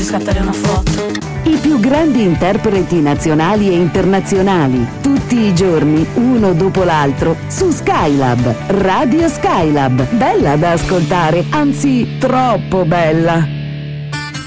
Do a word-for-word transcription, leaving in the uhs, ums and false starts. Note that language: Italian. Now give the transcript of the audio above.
scattare una foto. I più grandi interpreti nazionali e internazionali, tutti i giorni, uno dopo l'altro, su Skylab, Radio Skylab. Bella da ascoltare, anzi troppo bella.